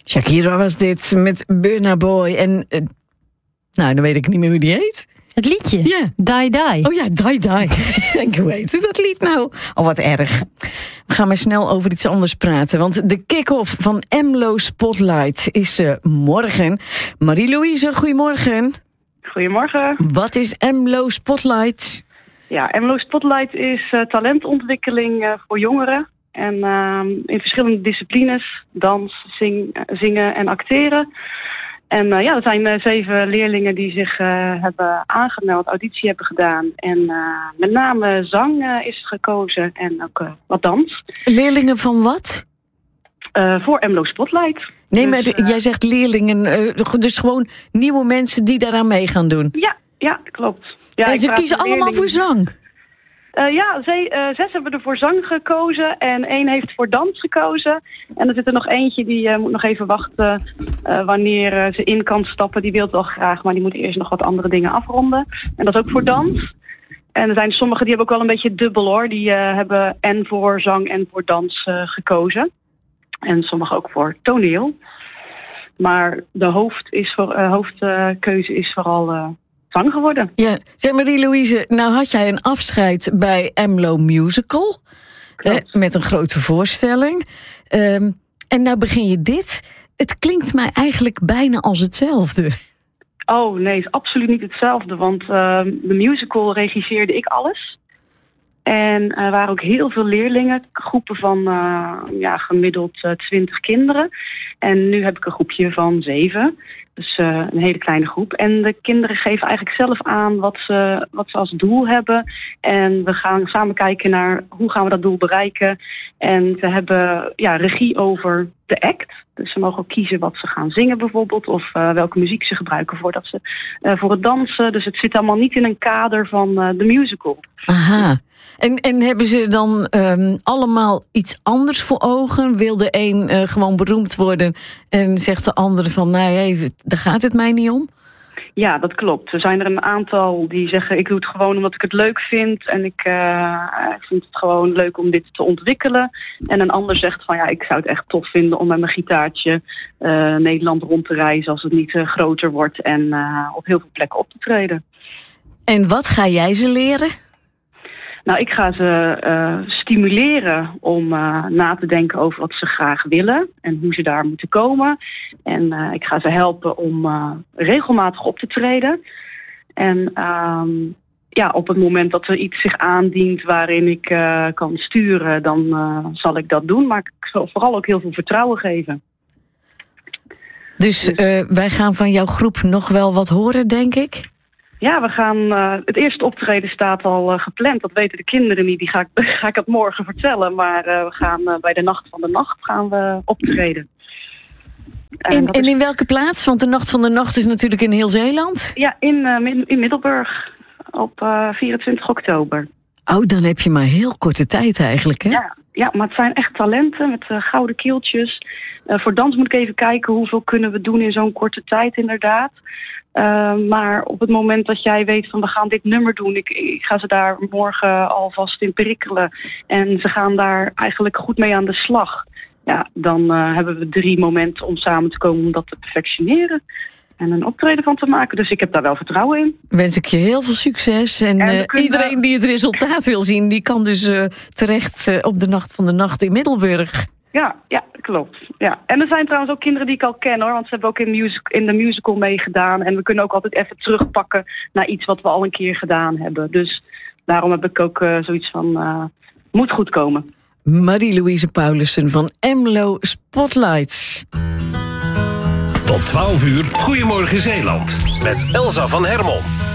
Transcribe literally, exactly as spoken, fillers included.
Shakira was dit met Burna Boy. En uh, nou, dan weet ik niet meer hoe die heet. Het liedje? Ja. Yeah. Die Die. Oh ja, Die Die. En hoe heet dat lied nou? Oh, wat erg. We gaan maar snel over iets anders praten. Want de kick-off van Emlo Spotlight is uh, morgen. Marie-Louise, goedemorgen. Goedemorgen. Wat is Emlo Spotlight? Ja, Emlo Spotlight is uh, talentontwikkeling uh, voor jongeren. En uh, in verschillende disciplines. Dans, zing, zingen en acteren. En uh, ja, er zijn uh, zeven leerlingen die zich uh, hebben aangemeld, auditie hebben gedaan. En uh, met name zang uh, is gekozen en ook uh, wat dans. Leerlingen van wat? Uh, voor Emlo Spotlight. Nee, dus, maar de, uh, jij zegt leerlingen, uh, dus gewoon nieuwe mensen die daaraan mee gaan doen? Ja, ja klopt. Ja, en ze kiezen allemaal voor zang? Uh, ja, ze, uh, zes hebben er voor zang gekozen en één heeft voor dans gekozen. En er zit er nog eentje die uh, moet nog even wachten uh, wanneer uh, ze in kan stappen. Die wil het wel graag, maar die moet eerst nog wat andere dingen afronden. En dat is ook voor dans. En er zijn sommigen die hebben ook wel een beetje dubbel hoor. Die uh, hebben en voor zang en voor dans uh, gekozen. En sommigen ook voor toneel. Maar de hoofd is voor, uh, hoofdkeuze is vooral uh, zang geworden. Ja, zeg Marie-Louise, nou had jij een afscheid bij Emlo Musical. Eh, met een grote voorstelling. Um, en nou begin je dit. Het klinkt mij eigenlijk bijna als hetzelfde. Oh nee, het is absoluut niet hetzelfde. Want uh, de musical regisseerde ik alles. En er waren ook heel veel leerlingen, groepen van uh, ja, gemiddeld uh, twintig kinderen. En nu heb ik een groepje van zeven. Dus uh, een hele kleine groep. En de kinderen geven eigenlijk zelf aan wat ze, wat ze als doel hebben. En we gaan samen kijken naar hoe gaan we dat doel bereiken. En ze hebben ja, regie over de act. Dus ze mogen ook kiezen wat ze gaan zingen bijvoorbeeld. Of uh, welke muziek ze gebruiken voordat ze, uh, voor het dansen. Dus het zit allemaal niet in een kader van uh, de musical. Aha. En, en hebben ze dan um, allemaal iets anders voor ogen? Wil de een uh, gewoon beroemd worden en zegt de andere van, nou hey, daar gaat het mij niet om? Ja, dat klopt. Er zijn er een aantal die zeggen, ik doe het gewoon omdat ik het leuk vind. En ik uh, vind het gewoon leuk om dit te ontwikkelen. En een ander zegt van, ja, ik zou het echt tof vinden om met mijn gitaartje uh, Nederland rond te reizen als het niet uh, groter wordt en uh, op heel veel plekken op te treden. En wat ga jij ze leren? Nou, ik ga ze uh, stimuleren om uh, na te denken over wat ze graag willen en hoe ze daar moeten komen. En uh, ik ga ze helpen om uh, regelmatig op te treden. En um, ja, op het moment dat er iets zich aandient waarin ik uh, kan sturen, dan uh, zal ik dat doen. Maar ik zal vooral ook heel veel vertrouwen geven. Dus, dus uh, wij gaan van jouw groep nog wel wat horen, denk ik? Ja, we gaan, uh, het eerste optreden staat al uh, gepland. Dat weten de kinderen niet. Die ga ik, ga ik het morgen vertellen. Maar uh, we gaan uh, bij de Nacht van de Nacht gaan we optreden. En, en, en in is... welke plaats? Want de Nacht van de Nacht is natuurlijk in heel Zeeland. Ja, in, uh, in Middelburg op uh, vierentwintig oktober. Oh, dan heb je maar heel korte tijd eigenlijk, hè? Ja, ja, maar het zijn echt talenten met uh, gouden keeltjes. Uh, voor dans moet ik even kijken hoeveel kunnen we doen in zo'n korte tijd inderdaad. Uh, maar op het moment dat jij weet van we gaan dit nummer doen, ik, ik ga ze daar morgen alvast in prikkelen. En ze gaan daar eigenlijk goed mee aan de slag. Ja, dan uh, hebben we drie momenten om samen te komen om dat te perfectioneren. En een optreden van te maken. Dus ik heb daar wel vertrouwen in. Wens ik je heel veel succes. En, en uh, kunnen... iedereen die het resultaat wil zien, die kan dus uh, terecht uh, op de Nacht van de Nacht in Middelburg. Ja, ja, klopt. Ja. En er zijn trouwens ook kinderen die ik al ken hoor. Want ze hebben ook in, music, in de musical meegedaan. En we kunnen ook altijd even terugpakken naar iets wat we al een keer gedaan hebben. Dus daarom heb ik ook uh, zoiets van, uh, moet goed komen. Marie-Louise Paulussen van Emlo Spotlights. Tot twaalf uur, Goedemorgen Zeeland. Met Elsa van Hermel.